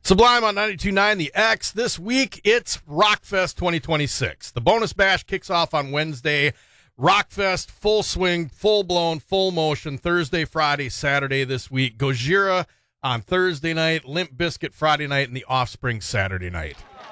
Sublime on 92.9 The X. This week, it's Rockfest 2026. The Bonus Bash kicks off on Wednesday. Rockfest, full swing, full blown, full motion, Thursday, Friday, Saturday this week. Gojira on Thursday night, Limp Bizkit Friday night, and The Offspring Saturday night.